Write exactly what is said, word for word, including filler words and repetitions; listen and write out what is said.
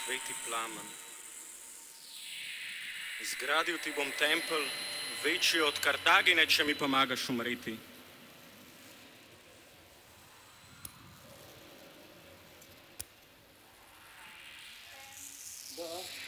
sveti plamen. Zgradil ti bom tempelj, večji od Kartagine, če mi pomagaš umreti. Da.